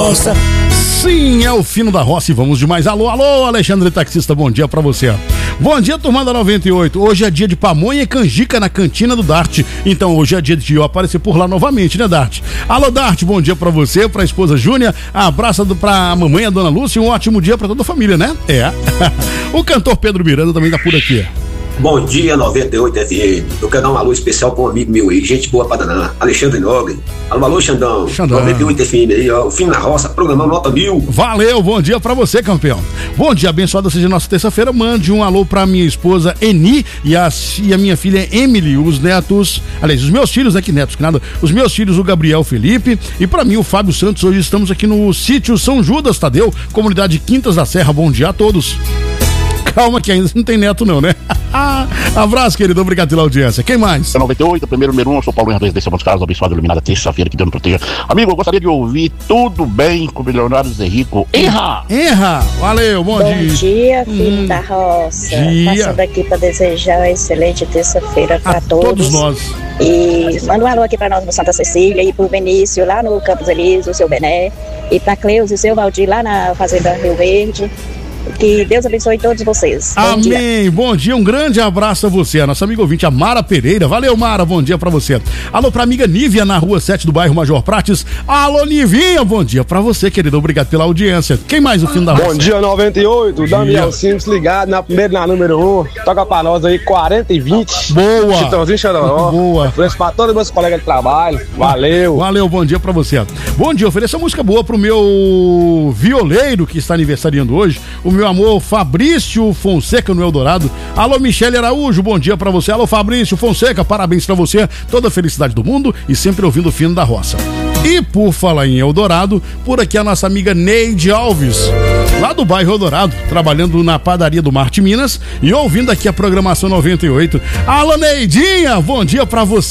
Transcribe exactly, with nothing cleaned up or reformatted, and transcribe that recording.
Roça. Sim, é o fino da roça e vamos de mais. Alô, alô, Alexandre Taxista, bom dia pra você. Bom dia, turma da noventa e oito. Hoje é dia de pamonha e canjica na cantina do Dart. Então hoje é dia de eu aparecer por lá novamente, né, Dart? Alô, Dart, bom dia pra você, pra esposa Júnia, abraço do, pra mamãe, a dona Lúcia, e um ótimo dia pra toda a família, né? É. O cantor Pedro Miranda também tá por aqui. Bom dia, noventa e oito F M. Eu quero dar um alô especial pra um amigo meu aí, gente boa pra danar, Alexandre Nobre. Alô, alô, Xandão. Xandão. noventa e oito F M aí, ó, o fim na roça, programando nota mil. Valeu, bom dia pra você, campeão. Bom dia, abençoada seja nossa terça-feira. Mande um alô pra minha esposa Eni e a, e a minha filha Emily, os netos, aliás, os meus filhos, né, que netos, que nada, os meus filhos, o Gabriel Felipe, e pra mim, o Fábio Santos. Hoje estamos aqui no sítio São Judas Tadeu, comunidade Quintas da Serra. Bom dia a todos. Calma que ainda não tem neto não, né? Abraço, querido, obrigado pela audiência. Quem mais? noventa e oito, primeiro número um, eu sou Paulo Henrique desse Montes Carlos, abençoado, iluminada, terça-feira, que Deus nos proteja. Amigo, eu gostaria de ouvir Tudo Bem com o Milionário Zé Rico. Erra! Erra! Valeu, bom, bom dia. Bom dia, filho hum, da roça. Dia. Passando aqui para desejar uma excelente terça-feira para todos. Todos nós. E manda um alô aqui para nós no Santa Cecília e pro Benício lá no Campos Elíseos, o seu Bené. E para Cleusa e o seu Valdir lá na Fazenda Rio Verde. Que Deus abençoe todos vocês. Bom Amém. Dia. Bom dia, um grande abraço a você, a nossa amiga ouvinte, a Mara Pereira. Valeu, Mara, bom dia pra você. Alô pra amiga Nívia, na rua sete do bairro Major Prates. Alô, Nivinha, bom dia pra você, querido. Obrigado pela audiência. Quem mais o fim da roça? Bom dia, noventa e oito. Daniel Simples ligado na primeira, na número um. Toca pra nós aí, quarenta e vinte. Boa. Chitãozinho Xandoró. Boa. Ofereço pra todos os meus colegas de trabalho. Valeu. Valeu, bom dia pra você. Bom dia, ofereça música boa pro meu violeiro que está aniversariando hoje, o meu amor Fabrício Fonseca no Eldorado. Alô, Michele Araújo, bom dia pra você. Alô, Fabrício Fonseca, parabéns pra você. Toda a felicidade do mundo e sempre ouvindo o fino da roça. E por falar em Eldorado, por aqui a nossa amiga Neide Alves, lá do bairro Eldorado, trabalhando na padaria do Marte Minas e ouvindo aqui a programação noventa e oito. Alô, Neidinha, bom dia pra você.